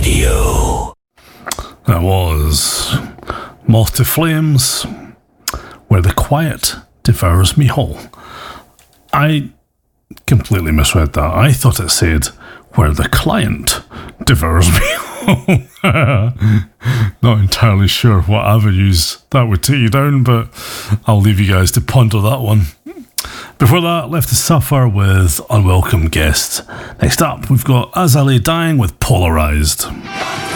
Radio. That was Moth to Flames, Where the Quiet Devours Me Whole. I completely misread that. I thought it said, Where the Client Devours Me Whole. Not entirely sure what avenues that would take you down, but I'll leave you guys to ponder that one. Before that, Left to Suffer with Unwelcome Guest. Next up, we've got As I Lay Dying with Polarized.